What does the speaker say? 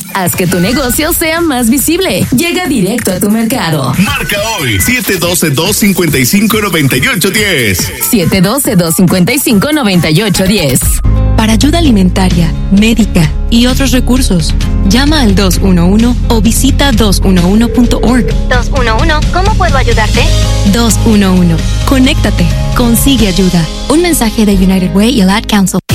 Haz que tu negocio sea más visible. Llega directo a tu mercado. Marca hoy 712-255-9810. 712-255-9810. Para ayuda alimentaria, médica y otros recursos, llama al 211 o visita 211.org. 211, ¿cómo puedo ayudarte? 211. Conéctate. Consigue ayuda. Un mensaje de United Way y el Ad Council.